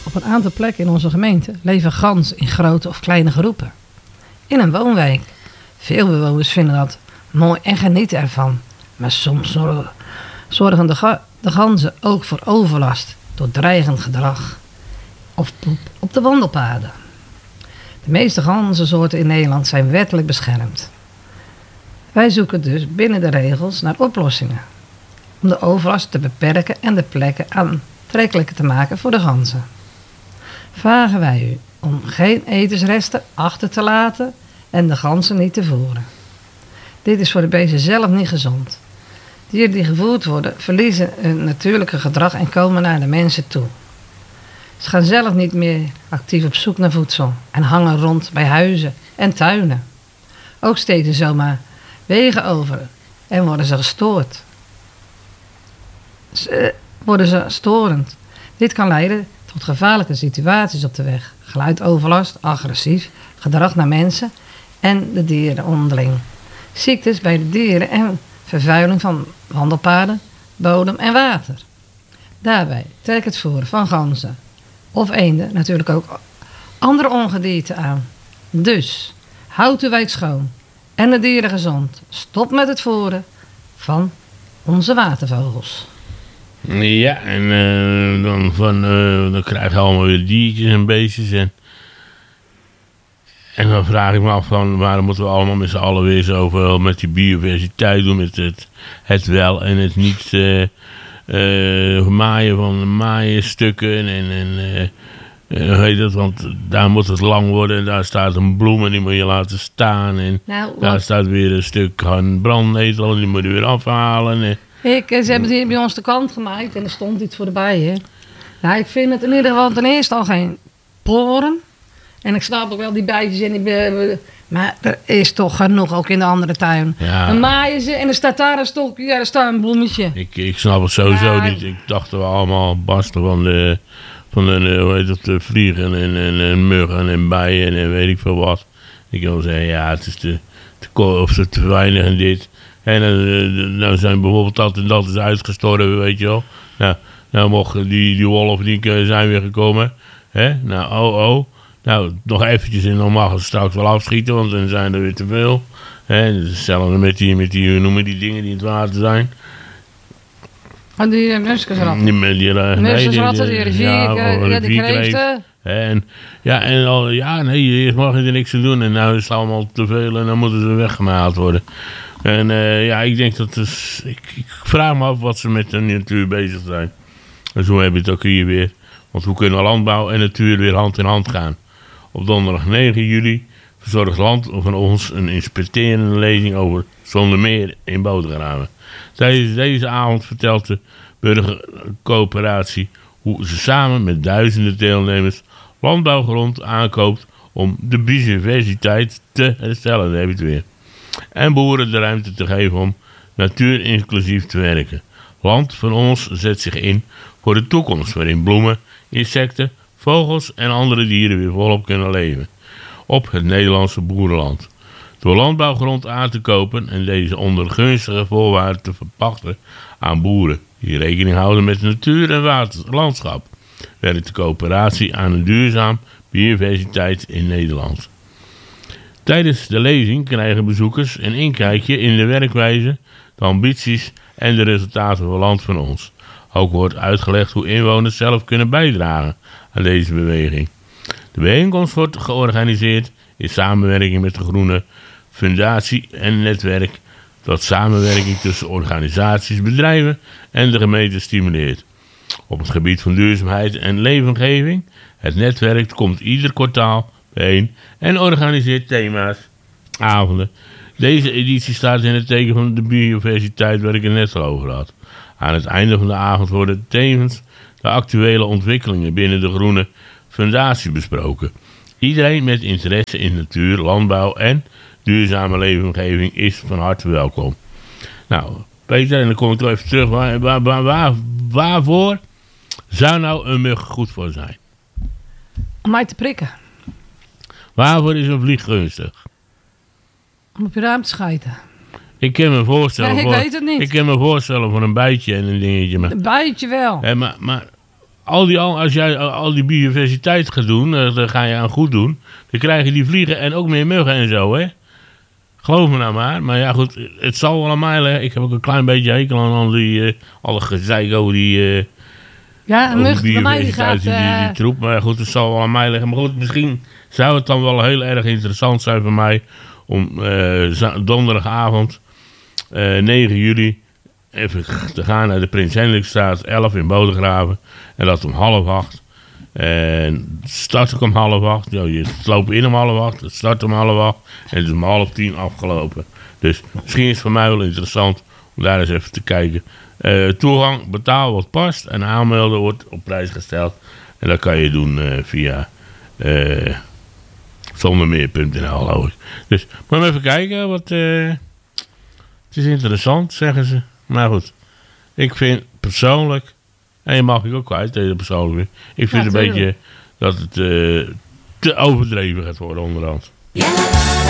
Op een aantal plekken in onze gemeente leven ganzen in grote of kleine groepen. In een woonwijk. Veel bewoners vinden dat mooi en genieten ervan. Maar soms zorgen de ganzen ook voor overlast door dreigend gedrag of poep op de wandelpaden. De meeste ganzensoorten in Nederland zijn wettelijk beschermd. Wij zoeken dus binnen de regels naar oplossingen om de overlast te beperken en de plekken aantrekkelijker te maken voor de ganzen. Vragen wij u om geen etensresten achter te laten en de ganzen niet te voeren. Dit is voor de beesten zelf niet gezond. Dieren die gevoerd worden verliezen hun natuurlijke gedrag en komen naar de mensen toe. Ze gaan zelf niet meer actief op zoek naar voedsel en hangen rond bij huizen en tuinen. Ook steken zomaar wegen over en worden ze gestoord. Worden ze storend. Dit kan leiden tot gevaarlijke situaties op de weg. Geluidoverlast, agressief, gedrag naar mensen en de dieren onderling. Ziektes bij de dieren en vervuiling van wandelpaden, bodem en water. Daarbij trekt het voeren van ganzen of eenden natuurlijk ook andere ongedierte aan. Dus houd uw wijk schoon en de dieren gezond. Stop met het voeren van onze watervogels. Ja, en dan krijg je allemaal weer diertjes en beestjes. En dan vraag ik me af van waarom moeten we allemaal met z'n allen weer zoveel met die biodiversiteit doen. Met het wel en het niet maaien van maaienstukken. Weet dat, want daar moet het lang worden en daar staat een bloem en die moet je laten staan. En daar staat weer een stuk brandnetel en die moet je weer afhalen. Ze hebben het hier bij ons de kant gemaakt en er stond iets voor de bijen. Nou, ik vind het in ieder geval ten eerste al geen poren. En ik snap ook wel die bijtjes en die... Maar er is toch genoeg, ook in de andere tuin. Ja. Dan maaien ze en er staat daar een stokje, ja, er staat een bloemetje. Ik snap het sowieso niet. Ik dacht we allemaal barsten van de vliegen en muggen en bijen en weet ik veel wat. Ik wil zeggen, ja, het is te weinig en dit. En nou zijn bijvoorbeeld dat en dat is uitgestorven, weet je wel. Nou mochten die wolven, die zijn weer gekomen. Hè? Nou, Nou, nog eventjes en dan mag het straks wel afschieten, want dan zijn er weer te veel. Hetzelfde met die, hoe noemen die dingen die in het water zijn. Oh, die muskusratten. Die muskusratten, die rivier, die kreeften. Eerst mag je er niks aan doen en nou is het allemaal te veel en dan moeten ze weggemaald worden. En ik denk dat ik vraag me af wat ze met de natuur bezig zijn. En zo heb je het ook hier weer. Want hoe kunnen landbouw en natuur weer hand in hand gaan? Op donderdag 9 juli verzorgt Land van ons een inspirerende lezing over Zondermeer in Bodegraven. Tijdens deze avond vertelt de burgercoöperatie hoe ze samen met duizenden deelnemers landbouwgrond aankoopt om de biodiversiteit te herstellen. Daar heb je het weer. En boeren de ruimte te geven om natuurinclusief te werken. Land van ons zet zich in voor de toekomst waarin bloemen, insecten, vogels en andere dieren weer volop kunnen leven. Op het Nederlandse boerenland. Door landbouwgrond aan te kopen en deze onder gunstige voorwaarden te verpachten aan boeren die rekening houden met natuur en landschap, werkt de coöperatie aan een duurzaam biodiversiteit in Nederland. Tijdens de lezing krijgen bezoekers een inkijkje in de werkwijze, de ambities en de resultaten van Land van ons. Ook wordt uitgelegd hoe inwoners zelf kunnen bijdragen aan deze beweging. De bijeenkomst wordt georganiseerd in samenwerking met de Groene Fundatie en netwerk dat samenwerking tussen organisaties, bedrijven en de gemeente stimuleert. Op het gebied van duurzaamheid en leefomgeving. Het netwerk komt ieder kwartaal bijeen en organiseert thema's, avonden. Deze editie staat in het teken van de biodiversiteit waar ik het net al over had. Aan het einde van de avond worden tevens de actuele ontwikkelingen binnen de Groene Fundatie besproken. Iedereen met interesse in natuur, landbouw en duurzame leefomgeving is van harte welkom. Nou, Peter, en dan kom ik toch even terug. Waarvoor zou nou een mug goed voor zijn? Om mij te prikken. Waarvoor is een vlieg gunstig? Om op je raam te schijten. Ik kan me voorstellen, weet het niet. Ik kan me voorstellen voor een bijtje en een dingetje. Maar, een bijtje wel. Maar als jij al die biodiversiteit gaat doen, dan ga je aan goed doen. Dan krijg je die vliegen en ook meer muggen en zo, hè. Geloof me nou maar. Maar ja, goed, het zal wel aan mij liggen. Ik heb ook een klein beetje hekel aan alle gezeik over die... Ja, een mug bij mij die gaat... Die troep. Maar ja, goed, het zal wel aan mij liggen. Maar goed, misschien zou het dan wel heel erg interessant zijn voor mij... om donderdagavond, 9 juli... even te gaan naar de Prins Hendrikstraat 11 in Bodegraven. En dat om 7:30. En het start ook om 7:30. Ja, je loopt in om 7:30. Het start om 7:30. En het is om 9:30 afgelopen. Dus misschien is het voor mij wel interessant om daar eens even te kijken. Toegang, betaal wat past. En aanmelden wordt op prijs gesteld. En dat kan je doen via zondermeer.nl, geloof ik. Dus maar even kijken. Het is interessant, zeggen ze. Maar goed, ik vind persoonlijk... En je mag ik ook kwijt, deze persoonlijk. Ik vind een beetje dat het te overdreven gaat worden onderhand.